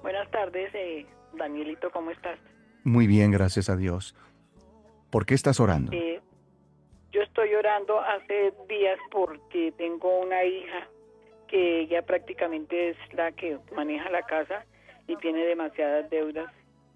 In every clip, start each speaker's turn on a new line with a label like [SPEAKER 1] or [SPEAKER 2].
[SPEAKER 1] Buenas tardes, Danielito, ¿cómo estás?
[SPEAKER 2] Muy bien, gracias a Dios. ¿Por qué estás orando?
[SPEAKER 1] Eh, yo estoy orando hace días porque tengo una hija que ella prácticamente es la que maneja la casa y tiene demasiadas deudas.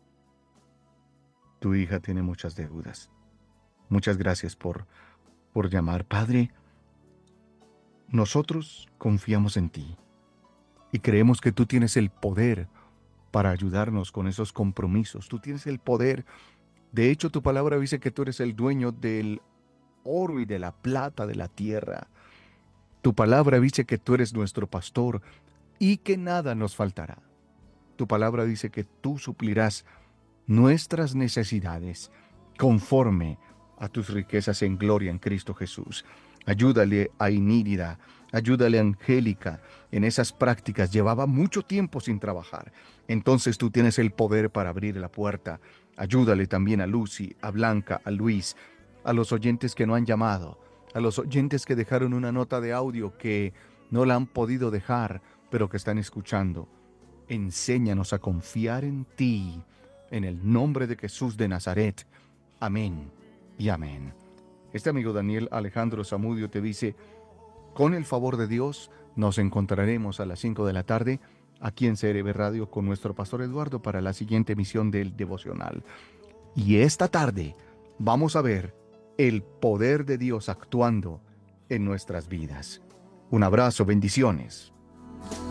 [SPEAKER 2] Tu hija tiene muchas deudas. Muchas gracias por llamar. Padre, nosotros confiamos en ti y creemos que tú tienes el poder para ayudarnos con esos compromisos. Tú tienes el poder. De hecho, tu palabra dice que tú eres el dueño del oro y de la plata de la tierra. Tu palabra dice que tú eres nuestro pastor y que nada nos faltará. Tu palabra dice que tú suplirás nuestras necesidades conforme a tus riquezas en gloria en Cristo Jesús. Ayúdale a Inírida, ayúdale a Angélica en esas prácticas. Llevaba mucho tiempo sin trabajar. Entonces tú tienes el poder para abrir la puerta. Ayúdale también a Lucy, a Blanca, a Luis, a los oyentes que no han llamado, a los oyentes que dejaron una nota de audio que no la han podido dejar, pero que están escuchando. Enséñanos a confiar en ti, en el nombre de Jesús de Nazaret. Amén y amén. Este amigo Daniel Alejandro Zamudio te dice, con el favor de Dios, nos encontraremos a las 5 de la tarde aquí en CRB Radio con nuestro pastor Eduardo para la siguiente emisión del devocional. Y esta tarde vamos a ver el poder de Dios actuando en nuestras vidas. Un abrazo, bendiciones.